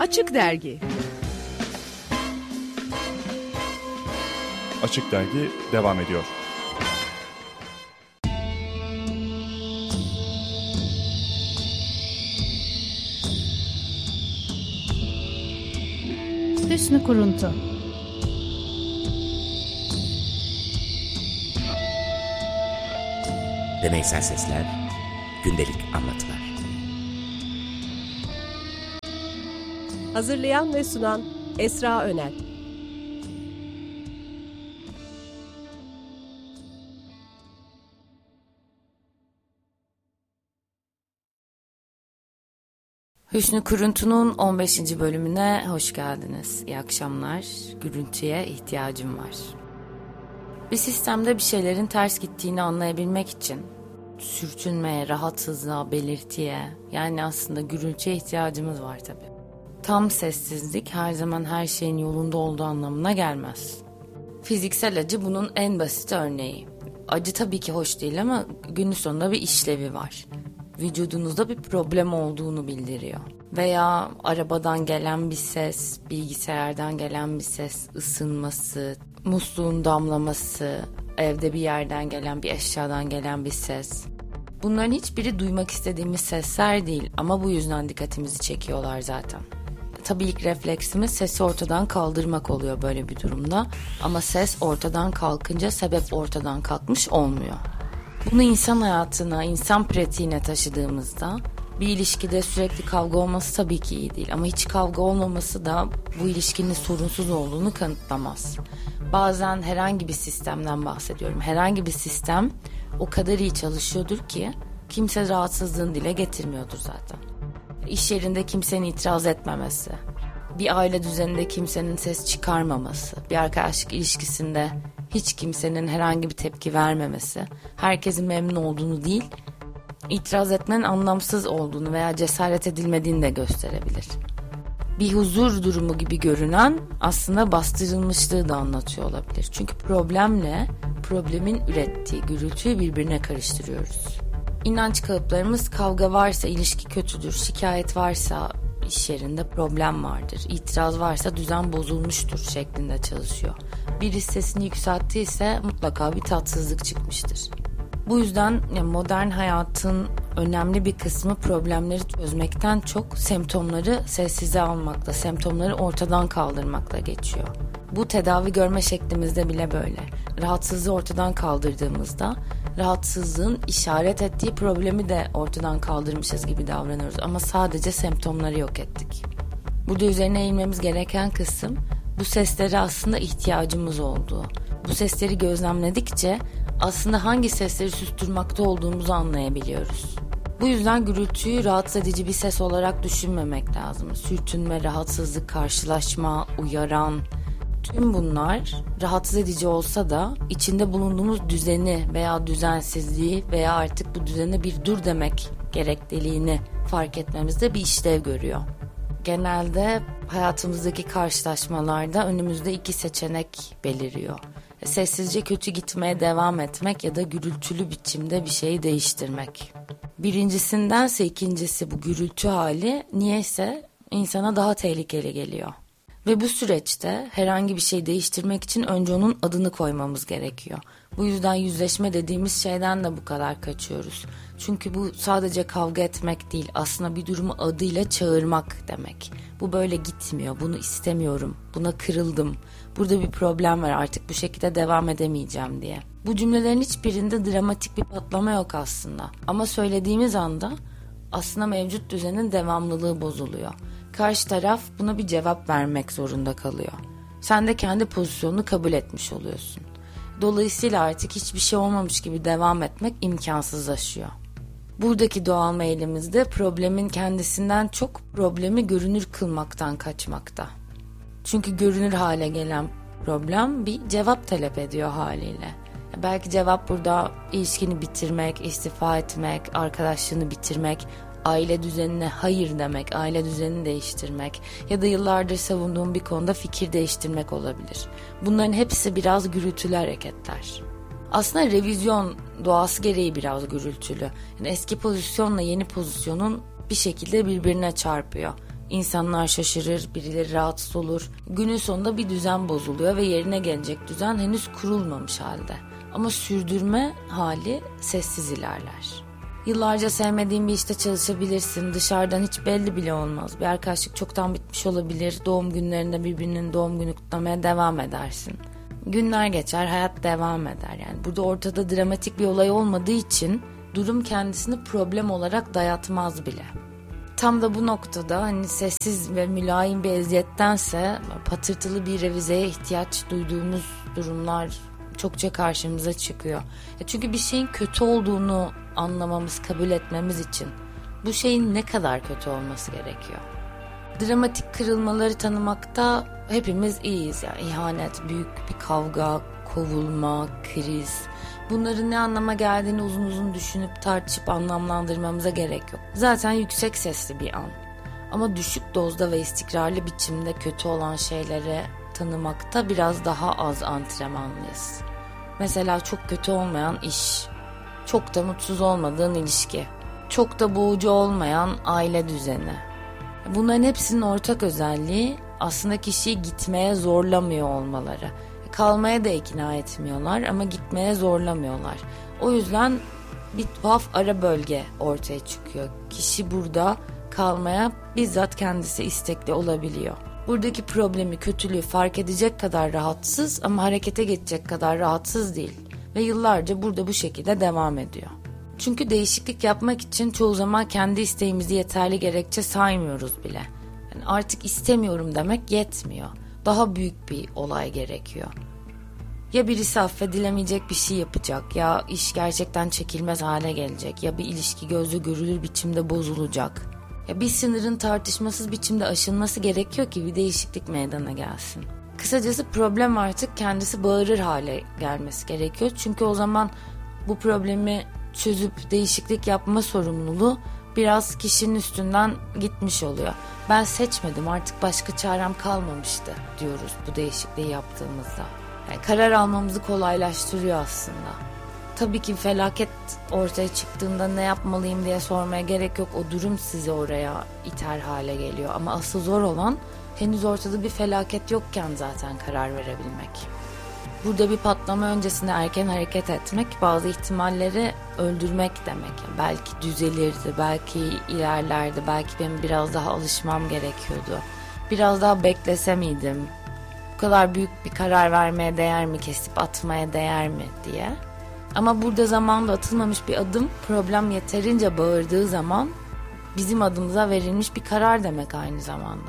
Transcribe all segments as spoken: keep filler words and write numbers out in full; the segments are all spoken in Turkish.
Açık Dergi. Açık Dergi devam ediyor. Hüsnü Kuruntu. Deneysel sesler, gündelik anlatılar. Hazırlayan ve sunan Esra Önel. Hüsnü Kuruntu'nun on beşinci bölümüne hoş geldiniz. İyi akşamlar. Gürültüye ihtiyacım var. Bir sistemde bir şeylerin ters gittiğini anlayabilmek için sürtünmeye, rahatsızlığa, belirtiye, yani aslında gürültüye ihtiyacımız var tabii. Tam sessizlik her zaman her şeyin yolunda olduğu anlamına gelmez. Fiziksel acı bunun en basit örneği. Acı tabii ki hoş değil ama günün sonunda bir işlevi var. Vücudunuzda bir problem olduğunu bildiriyor. Veya arabadan gelen bir ses, bilgisayardan gelen bir ses, ısınması, musluğun damlaması, evde bir yerden gelen bir eşyadan gelen bir ses. Bunların hiçbiri duymak istediğimiz sesler değil ama bu yüzden dikkatimizi çekiyorlar zaten. Tabii ilk refleksimiz sesi ortadan kaldırmak oluyor böyle bir durumda. Ama ses ortadan kalkınca sebep ortadan kalkmış olmuyor. Bunu insan hayatına, insan pratiğine taşıdığımızda bir ilişkide sürekli kavga olması tabii ki iyi değil. Ama hiç kavga olmaması da bu ilişkinin sorunsuz olduğunu kanıtlamaz. Bazen herhangi bir sistemden bahsediyorum. Herhangi bir sistem o kadar iyi çalışıyordur ki kimse rahatsızlığını dile getirmiyordur zaten. İş yerinde kimsenin itiraz etmemesi, bir aile düzeninde kimsenin ses çıkarmaması, bir arkadaşlık ilişkisinde hiç kimsenin herhangi bir tepki vermemesi, herkesin memnun olduğunu değil, itiraz etmenin anlamsız olduğunu veya cesaret edilmediğini de gösterebilir. Bir huzur durumu gibi görünen aslında bastırılmışlığı da anlatıyor olabilir. Çünkü problemle problemin ürettiği gürültüyü birbirine karıştırıyoruz. İnanç kalıplarımız kavga varsa ilişki kötüdür, şikayet varsa iş yerinde problem vardır, itiraz varsa düzen bozulmuştur şeklinde çalışıyor. Biri sesini yükselttiyse mutlaka bir tatsızlık çıkmıştır. Bu yüzden yani modern hayatın önemli bir kısmı problemleri çözmekten çok semptomları sessize almakla, semptomları ortadan kaldırmakla geçiyor. Bu tedavi görme şeklimizde bile böyle. Rahatsızlığı ortadan kaldırdığımızda rahatsızlığın işaret ettiği problemi de ortadan kaldırmışız gibi davranıyoruz ama sadece semptomları yok ettik. Burada üzerine eğilmemiz gereken kısım bu seslere aslında ihtiyacımız olduğu. Bu sesleri gözlemledikçe aslında hangi sesleri susturmakta olduğumuzu anlayabiliyoruz. Bu yüzden gürültüyü rahatsız edici bir ses olarak düşünmemek lazım. Sürtünme, rahatsızlık, karşılaşma, uyaran, tüm bunlar rahatsız edici olsa da içinde bulunduğumuz düzeni veya düzensizliği veya artık bu düzene bir dur demek gerekliliğini fark etmemizde bir işlev görüyor. Genelde hayatımızdaki karşılaşmalarda önümüzde iki seçenek beliriyor. Sessizce kötü gitmeye devam etmek ya da gürültülü biçimde bir şeyi değiştirmek. Birincisindense ikincisi bu gürültü hali niyeyse insana daha tehlikeli geliyor. Ve bu süreçte herhangi bir şey değiştirmek için önce onun adını koymamız gerekiyor. Bu yüzden yüzleşme dediğimiz şeyden de bu kadar kaçıyoruz. Çünkü bu sadece kavga etmek değil, aslında bir durumu adıyla çağırmak demek. Bu böyle gitmiyor, bunu istemiyorum, buna kırıldım, burada bir problem var, artık bu şekilde devam edemeyeceğim diye. Bu cümlelerin hiçbirinde dramatik bir patlama yok aslında. Ama söylediğimiz anda aslında mevcut düzenin devamlılığı bozuluyor. Karşı taraf buna bir cevap vermek zorunda kalıyor. Sen de kendi pozisyonunu kabul etmiş oluyorsun. Dolayısıyla artık hiçbir şey olmamış gibi devam etmek imkansızlaşıyor. Buradaki doğal meylimiz de problemin kendisinden çok problemi görünür kılmaktan kaçmakta. Çünkü görünür hale gelen problem bir cevap talep ediyor haliyle. Belki cevap burada ilişkini bitirmek, istifa etmek, arkadaşlığını bitirmek, aile düzenine hayır demek, aile düzenini değiştirmek ya da yıllardır savunduğum bir konuda fikir değiştirmek olabilir. Bunların hepsi biraz gürültülü hareketler. Aslında revizyon doğası gereği biraz gürültülü. Yani eski pozisyonla yeni pozisyonun bir şekilde birbirine çarpıyor. İnsanlar şaşırır, birileri rahatsız olur. Günün sonunda bir düzen bozuluyor ve yerine gelecek düzen henüz kurulmamış halde. Ama sürdürme hali sessiz ilerler. Yıllarca sevmediğin bir işte çalışabilirsin. Dışarıdan hiç belli bile olmaz. Bir arkadaşlık çoktan bitmiş olabilir. Doğum günlerinde birbirinin doğum günü kutlamaya devam edersin. Günler geçer, hayat devam eder. Yani burada ortada dramatik bir olay olmadığı için durum kendisini problem olarak dayatmaz bile. Tam da bu noktada hani sessiz ve mülayim bir eziyettense patırtılı bir revizeye ihtiyaç duyduğumuz durumlar çokça karşımıza çıkıyor. Çünkü bir şeyin kötü olduğunu anlamamız, kabul etmemiz için bu şeyin ne kadar kötü olması gerekiyor. Dramatik kırılmaları tanımakta hepimiz iyiyiz. Yani ihanet, büyük bir kavga, kovulma, kriz. Bunların ne anlama geldiğini uzun uzun düşünüp tartışıp anlamlandırmamıza gerek yok. Zaten yüksek sesli bir an. Ama düşük dozda ve istikrarlı biçimde kötü olan şeyleri tanımakta biraz daha az antrenmanlıyız. Mesela çok kötü olmayan iş, çok da mutsuz olmadığın ilişki, çok da boğucu olmayan aile düzeni. Bunların hepsinin ortak özelliği aslında kişiyi gitmeye zorlamıyor olmaları. Kalmaya da ikna etmiyorlar ama gitmeye zorlamıyorlar. O yüzden bir tuhaf ara bölge ortaya çıkıyor. Kişi burada kalmaya bizzat kendisi istekli olabiliyor. Buradaki problemi, kötülüğü fark edecek kadar rahatsız ama harekete geçecek kadar rahatsız değil. Ve yıllarca burada bu şekilde devam ediyor. Çünkü değişiklik yapmak için çoğu zaman kendi isteğimizi yeterli gerekçe saymıyoruz bile. Yani artık istemiyorum demek yetmiyor. Daha büyük bir olay gerekiyor. Ya birisi affedilemeyecek bir şey yapacak, ya iş gerçekten çekilmez hale gelecek, ya bir ilişki gözle görülür biçimde bozulacak. Ya bir sınırın tartışmasız biçimde aşılması gerekiyor ki bir değişiklik meydana gelsin. Kısacası problem artık kendisi bağırır hale gelmesi gerekiyor. Çünkü o zaman bu problemi çözüp değişiklik yapma sorumluluğu biraz kişinin üstünden gitmiş oluyor. Ben seçmedim, artık başka çarem kalmamıştı diyoruz bu değişikliği yaptığımızda. Yani karar almamızı kolaylaştırıyor aslında. Tabii ki felaket ortaya çıktığında ne yapmalıyım diye sormaya gerek yok. O durum sizi oraya iter hale geliyor. Ama asıl zor olan henüz ortada bir felaket yokken zaten karar verebilmek. Burada bir patlama öncesinde erken hareket etmek bazı ihtimalleri öldürmek demek. Yani belki düzelirdi, belki ilerlerdi, belki benim biraz daha alışmam gerekiyordu. Biraz daha beklese miydim? Bu kadar büyük bir karar vermeye değer mi, kesip atmaya değer mi diye. Ama burada zamanda atılmamış bir adım, problem yeterince bağırdığı zaman bizim adımıza verilmiş bir karar demek aynı zamanda.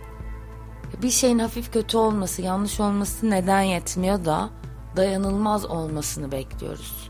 Bir şeyin hafif kötü olması, yanlış olması neden yetmiyor da dayanılmaz olmasını bekliyoruz.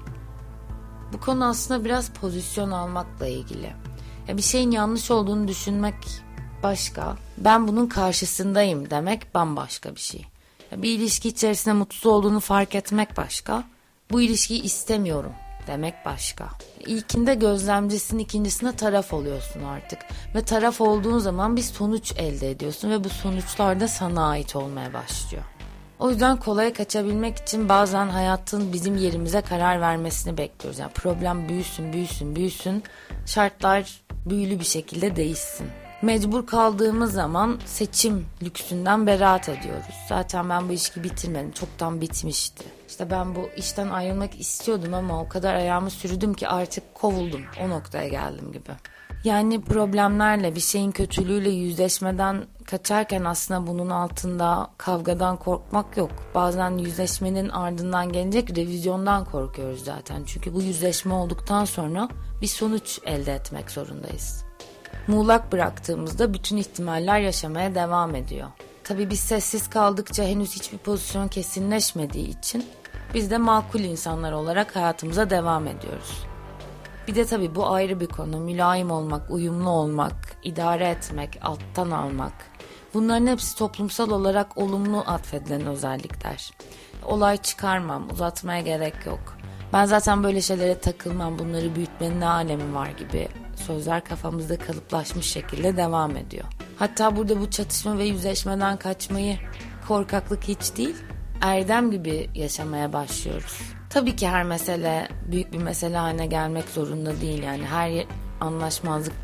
Bu konu aslında biraz pozisyon almakla ilgili. Bir şeyin yanlış olduğunu düşünmek başka, ben bunun karşısındayım demek bambaşka bir şey. Bir ilişki içerisinde mutsuz olduğunu fark etmek başka, bu ilişkiyi istemiyorum demek başka. İlkinde gözlemcisin, ikincisinde taraf oluyorsun artık. Ve taraf olduğun zaman bir sonuç elde ediyorsun ve bu sonuçlar da sana ait olmaya başlıyor. O yüzden kolaya kaçabilmek için bazen hayatın bizim yerimize karar vermesini bekliyoruz. Yani problem büyüsün, büyüsün, büyüsün, şartlar büyülü bir şekilde değişsin. Mecbur kaldığımız zaman seçim lüksünden beraat ediyoruz. Zaten ben bu ilişkiyi bitirmedim, çoktan bitmişti. İşte ben bu işten ayrılmak istiyordum ama o kadar ayağımı sürdüm ki artık kovuldum, o noktaya geldim gibi. Yani problemlerle, bir şeyin kötülüğüyle yüzleşmeden kaçarken aslında bunun altında kavgadan korkmak yok. Bazen yüzleşmenin ardından gelecek revizyondan korkuyoruz zaten. Çünkü bu yüzleşme olduktan sonra bir sonuç elde etmek zorundayız. Muğlak bıraktığımızda bütün ihtimaller yaşamaya devam ediyor. Tabii biz sessiz kaldıkça henüz hiçbir pozisyon kesinleşmediği için biz de makul insanlar olarak hayatımıza devam ediyoruz. Bir de tabii bu ayrı bir konu. Mülayim olmak, uyumlu olmak, idare etmek, alttan almak. Bunların hepsi toplumsal olarak olumlu atfedilen özellikler. Olay çıkarmam, uzatmaya gerek yok. Ben zaten böyle şeylere takılmam, bunları büyütmenin ne alemi var gibi sözler kafamızda kalıplaşmış şekilde devam ediyor. Hatta burada bu çatışma ve yüzleşmeden kaçmayı korkaklık hiç değil, erdem gibi yaşamaya başlıyoruz. Tabii ki her mesele büyük bir mesele haline gelmek zorunda değil. Yani her anlaşmazlıkta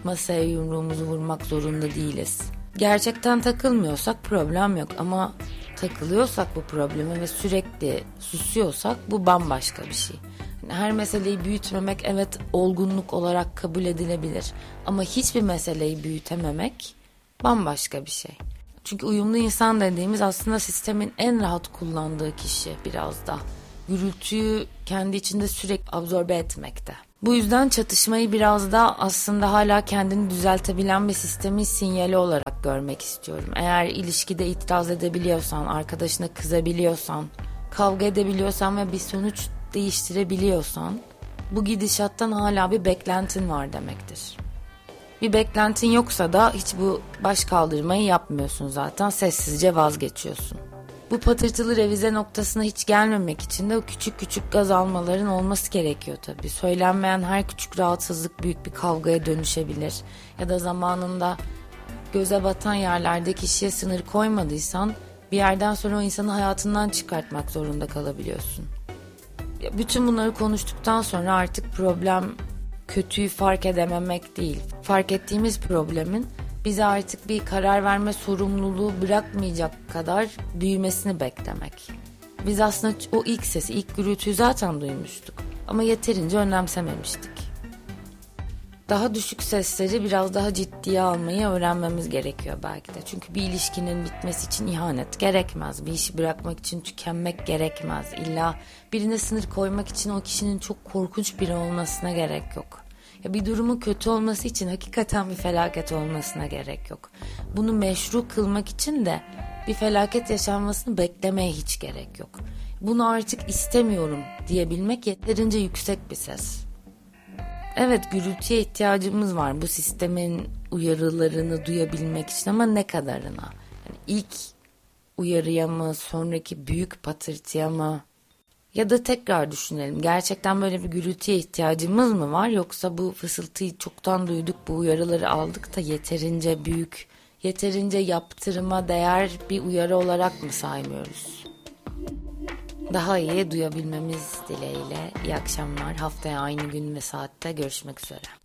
masaya yumruğumuzu vurmak zorunda değiliz. Gerçekten takılmıyorsak problem yok ama takılıyorsak bu probleme ve sürekli susuyorsak bu bambaşka bir şey. Yani her meseleyi büyütmemek evet olgunluk olarak kabul edilebilir ama hiçbir meseleyi büyütememek bambaşka bir şey. Çünkü uyumlu insan dediğimiz aslında sistemin en rahat kullandığı kişi biraz da. Gürültüyü kendi içinde sürekli absorbe etmekte. Bu yüzden çatışmayı biraz da aslında hala kendini düzeltebilen bir sistemin sinyali olarak görmek istiyorum. Eğer ilişkide itiraz edebiliyorsan, arkadaşına kızabiliyorsan, kavga edebiliyorsan ve bir sonuç değiştirebiliyorsan, bu gidişattan hala bir beklentin var demektir. Bir beklentin yoksa da hiç bu baş kaldırmayı yapmıyorsun zaten, sessizce vazgeçiyorsun. Bu patırtılı revize noktasına hiç gelmemek için de o küçük küçük gaz almaların olması gerekiyor tabii. Söylenmeyen her küçük rahatsızlık büyük bir kavgaya dönüşebilir. Ya da zamanında göze batan yerlerde kişiye sınır koymadıysan bir yerden sonra o insanı hayatından çıkartmak zorunda kalabiliyorsun. Bütün bunları konuştuktan sonra artık problem kötüyü fark edememek değil. Fark ettiğimiz problemin bize artık bir karar verme sorumluluğu bırakmayacak kadar büyümesini beklemek. Biz aslında o ilk sesi, ilk gürültüyü zaten duymuştuk. Ama yeterince önemsememiştik. Daha düşük sesleri biraz daha ciddiye almayı öğrenmemiz gerekiyor belki de. Çünkü bir ilişkinin bitmesi için ihanet gerekmez. Bir işi bırakmak için tükenmek gerekmez. İlla birine sınır koymak için o kişinin çok korkunç biri olmasına gerek yok. Ya bir durumun kötü olması için hakikaten bir felaket olmasına gerek yok. Bunu meşru kılmak için de bir felaket yaşanmasını beklemeye hiç gerek yok. Bunu artık istemiyorum diyebilmek yeterince yüksek bir ses. Evet, gürültüye ihtiyacımız var bu sistemin uyarılarını duyabilmek için ama ne kadarına? Yani ilk uyarıya mı, sonraki büyük patırtıya mı? Ya da tekrar düşünelim. Gerçekten böyle bir gürültüye ihtiyacımız mı var? Yoksa bu fısıltıyı çoktan duyduk, bu uyarıları aldık da yeterince büyük, yeterince yaptırıma değer bir uyarı olarak mı saymıyoruz? Daha iyi duyabilmemiz dileğiyle iyi akşamlar. Haftaya aynı gün ve saatte görüşmek üzere.